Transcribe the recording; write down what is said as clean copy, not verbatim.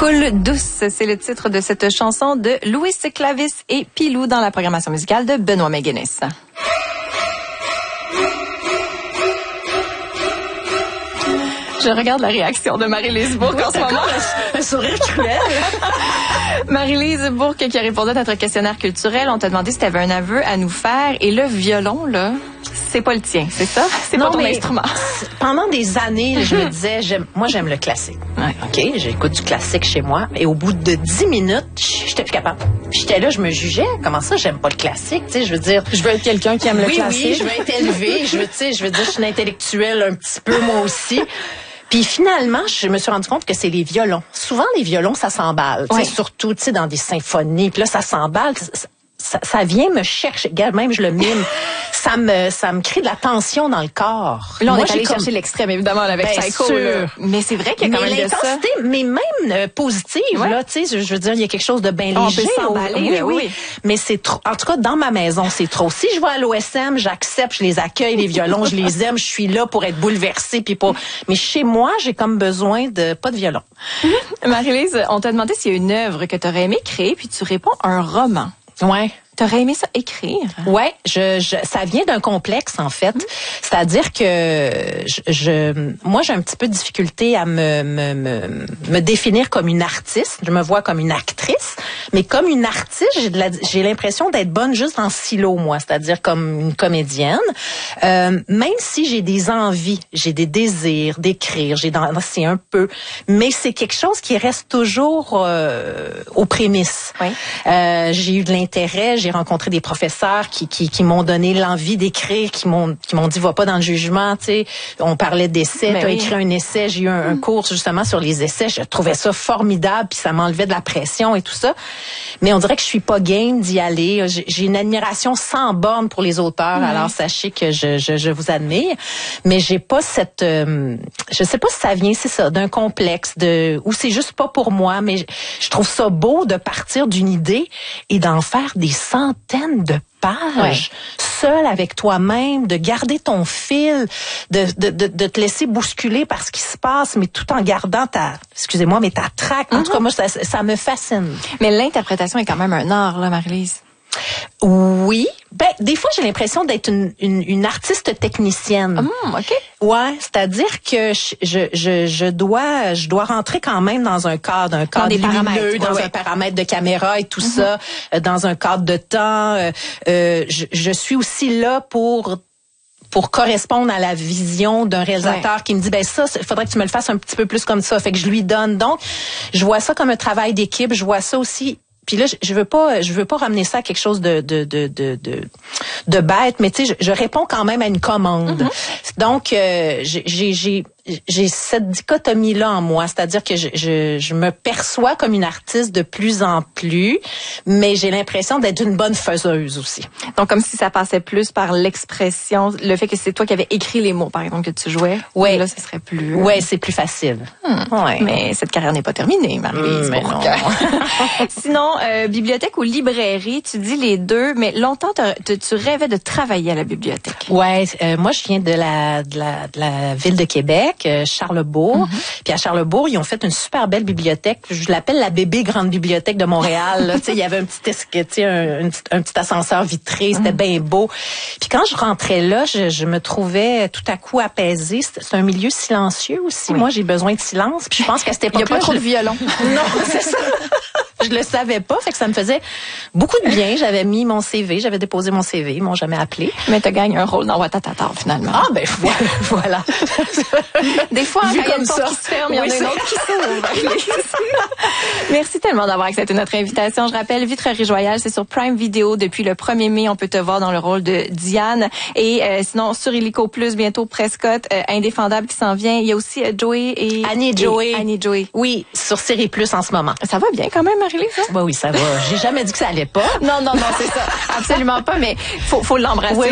Coule douce, c'est le titre de cette chanson de Louis Clavis et Pilou dans la programmation musicale de Benoît McGuinness. Je regarde la réaction de Marie-Lise Bourque en ce moment. Un sourire cruel. Marie-Lise Bourque qui a répondu à notre questionnaire culturel. On t'a demandé si tu avais un aveu à nous faire. Et le violon, là, c'est pas le tien, c'est ça? C'est pas ton instrument. Pendant des années, je me disais, j'aime le classique. Ouais. OK, j'écoute du classique chez moi. Et au bout de 10 minutes, j'étais plus capable. J'étais là, je me jugeais. Comment ça, j'aime pas le classique? Tu sais, je veux dire. Je veux être quelqu'un qui aime le classique. Oui, je veux être élevée. je veux dire, je suis une intellectuelle un petit peu, moi aussi. Puis finalement, je me suis rendu compte que c'est les violons. Souvent, les violons, ça s'emballe. Ouais. Surtout, tu sais, dans des symphonies. Puis là, ça s'emballe. Ça vient me chercher. Regarde, même je le mime. Ça me crée de la tension dans le corps. Là, on est allé chercher l'extrême, évidemment, avec Psycho. Mais c'est vrai qu'il y a quand même de ça. Mais même positive, là, tu sais, je veux dire, il y a quelque chose de bien léger. On peut s'emballer, oui. Mais c'est trop. En tout cas, dans ma maison, c'est trop. Si je vais à l'OSM, j'accepte, je les accueille, les violons, je les aime, je suis là pour être bouleversée, puis pas. Mais chez moi, j'ai comme besoin de pas de violon. Marie-Lise, on t'a demandé s'il y a une œuvre que tu aurais aimé créer, puis tu réponds un roman. Ouais. T'aurais aimé ça écrire? Ouais, ça vient d'un complexe en fait. C'est-à-dire que moi j'ai un petit peu de difficulté à me définir comme une artiste. Je me vois comme une actrice, mais comme une artiste, j'ai l'impression d'être bonne juste en silo moi, c'est-à-dire comme une comédienne. Même si j'ai des envies, j'ai des désirs d'écrire, c'est un peu, mais c'est quelque chose qui reste toujours aux prémices. Oui. J'ai eu de l'intérêt. J'ai rencontré des professeurs qui m'ont donné l'envie d'écrire, qui m'ont dit va pas dans le jugement, tu sais. On parlait d'essais, tu as écrit un essai, j'ai eu un cours justement sur les essais, je trouvais ça formidable puis ça m'enlevait de la pression et tout ça. Mais on dirait que je suis pas game d'y aller. J'ai une admiration sans borne pour les auteurs, alors sachez que je vous admire, mais j'ai pas cette je sais pas si ça vient, c'est ça, d'un complexe ou c'est juste pas pour moi, mais je trouve ça beau de partir d'une idée et d'en faire des centaines de pages, seul avec toi-même, de garder ton fil, de te laisser bousculer par ce qui se passe, mais tout en gardant ta traque. En tout cas, moi, ça me fascine. Mais l'interprétation est quand même un art, là, Marie-Lise. Oui. Ben, des fois, j'ai l'impression d'être une artiste technicienne. OK. Ouais, c'est-à-dire que je dois rentrer quand même dans un cadre des lumineux, paramètres, dans un paramètre de caméra et tout ça, dans un cadre de temps. Je suis aussi là pour correspondre à la vision d'un réalisateur qui me dit ben ça, il faudrait que tu me le fasses un petit peu plus comme ça. Fait que je lui donne. Donc, je vois ça comme un travail d'équipe. Je vois ça aussi. Puis là, je veux pas ramener ça à quelque chose de bête, mais tu sais, je réponds quand même à une commande. Donc, j'ai cette dichotomie-là en moi, c'est-à-dire que je me perçois comme une artiste de plus en plus, mais j'ai l'impression d'être une bonne faiseuse aussi. Donc, comme si ça passait plus par l'expression, le fait que c'est toi qui avais écrit les mots, par exemple, que tu jouais. Oui. Là, ce serait plus... Oui, c'est plus facile. Ouais. Mais cette carrière n'est pas terminée, Marie-Lise. Mais non. Sinon, bibliothèque ou librairie, tu dis les deux, mais longtemps, tu rêvais de travailler à la bibliothèque. Ouais, moi, je viens de la ville de Québec. Charlesbourg. Puis à Charlesbourg, ils ont fait une super belle bibliothèque. Je l'appelle la bébé grande bibliothèque de Montréal. Tu sais, il y avait un petit ascenseur vitré, c'était bien beau. Puis quand je rentrais là, je me trouvais tout à coup apaisée. C'est un milieu silencieux aussi. Oui. Moi, j'ai besoin de silence. Puis je pense qu'à cette époque-là, il y a pas trop de violon. Non, c'est ça. Je le savais pas, fait que ça me faisait beaucoup de bien. J'avais mis mon CV, j'avais déposé mon CV, ils m'ont jamais appelé. Mais tu gagnes un rôle dans Watatata finalement. Ah ben voilà. Des fois, quand il y a une porte qui se ferme, il y en a une autre qui s'ouvre. Merci tellement d'avoir accepté notre invitation. Je rappelle, Vitrerie Joyale, c'est sur Prime Video depuis le 1er mai. On peut te voir dans le rôle de Diane. Et sinon, sur Illico Plus, bientôt Prescott, Indéfendable qui s'en vient. Il y a aussi Joey et Annie et Joey. Annie et Joey. Oui, sur Série Plus en ce moment. Ça va bien quand même, Marie-Lise? Oui, ça va. J'ai jamais dit que ça allait pas. Non, c'est ça. Absolument pas, mais faut l'embrasser. Oui.